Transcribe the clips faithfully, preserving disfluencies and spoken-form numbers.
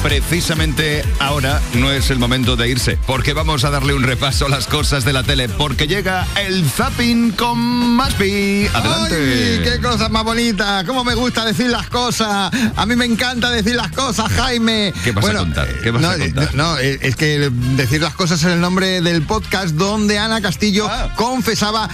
precisamente ahora no es el momento de irse, porque vamos a darle un repaso a las cosas de la tele, porque llega el zapping con Maspi. Adelante. ¡Ay, qué cosas más bonitas! ¿Cómo me gusta decir las cosas? A mí me encanta decir las cosas, Jaime. ¿Qué vas bueno, a contar? ¿Qué vas no, a contar? No, es que decir las cosas es el nombre del podcast donde Ana Castillo ah. confesaba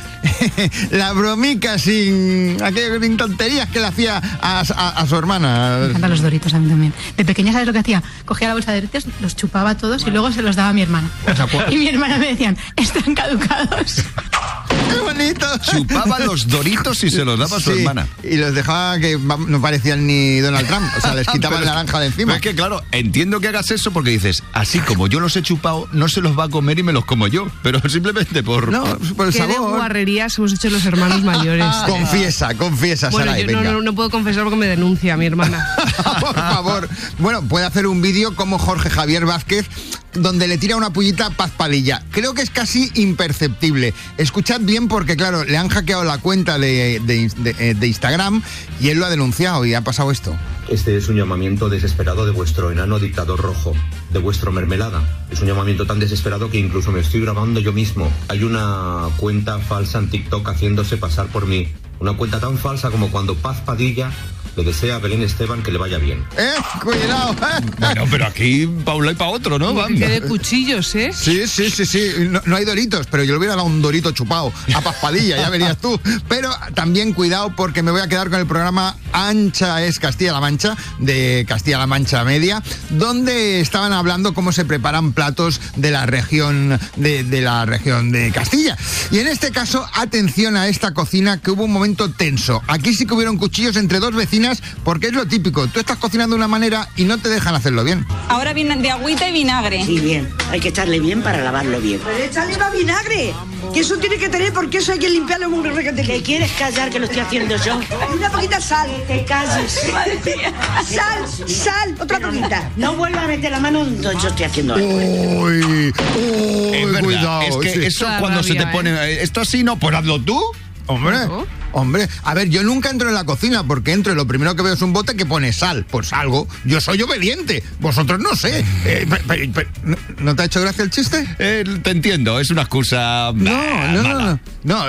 la bromica sin aquellas sin tonterías que le hacía a, a, a su hermana. Me encantan los Doritos a mí también. De pequeña, ¿sabes lo que hacía? Cogía la bolsa de Doritos, los chupaba todos y luego se los daba a mi hermana. Y mi hermana me decían, están caducados. ¡Qué bonito! Chupaba los Doritos y se los daba a su sí, hermana. Y los dejaba que no parecían ni Donald Trump. O sea, les quitaba el naranja de encima. Es que claro, entiendo que hagas eso porque dices, así como yo los he chupado, no se los va a comer y me los como yo. Pero simplemente por... No, por el ¿Qué sabor. de guarrerías hemos hecho los hermanos mayores? Confiesa, confiesa, bueno, Saray, yo no, venga. no, no puedo confesar porque me denuncia mi hermana. Por favor. Bueno, puede hacer un vídeo como Jorge Javier Vázquez, donde le tira una pullita a Paz Padilla. Creo que es casi imperceptible. Escuchad bien porque, claro, le han hackeado la cuenta de, de, de, de Instagram y él lo ha denunciado y ha pasado esto. Este es un llamamiento desesperado de vuestro enano dictador rojo, de vuestro mermelada. Es un llamamiento tan desesperado que incluso me estoy grabando yo mismo. Hay una cuenta falsa en TikTok haciéndose pasar por mí. Una cuenta tan falsa como cuando Paz Padilla le desea a Belén Esteban que le vaya bien. ¡Eh! ¡Cuidado! ¿Eh? Bueno, pero aquí pa' un lado y pa' otro, ¿no? Que de cuchillos, ¿eh? Sí, sí, sí, sí. No, no hay Doritos, pero yo le hubiera dado un Dorito chupado a Paz Padilla, ya verías tú. Pero también cuidado porque me voy a quedar con el programa Ancha es Castilla-La Mancha, de Castilla-La Mancha Media, donde estaban hablando cómo se preparan platos de la región de, de la región de Castilla. Y en este caso, atención a esta cocina, que hubo un momento tenso. Aquí sí que hubieron cuchillos entre dos vecinas, porque es lo típico. Tú estás cocinando de una manera y no te dejan hacerlo bien. Ahora viene de agüita y vinagre. Sí, bien. Hay que echarle bien para lavarlo bien. Pero échale más vinagre, que eso tiene que tener, porque eso hay que limpiarlo muy requete. ¿Te quieres callar que lo estoy haciendo yo? Hay una poquita sal. Te calles. Sal, sal, otra poquita. No vuelvas a meter la mano donde yo estoy haciendo algo. Uy, uy, es verdad, cuidado. es que sí. eso Toda cuando rabia, se te pone... ¿eh? Esto así no, pues hazlo tú. Hombre, ¿No? hombre, a ver, yo nunca entro en la cocina porque entro y lo primero que veo es un bote que pone sal. Pues algo, yo soy obediente, vosotros no sé. Eh, pe, pe, pe, ¿no, ¿No te ha hecho gracia el chiste? Eh, te entiendo, es una excusa... No, bah, no, mala. no, no, no.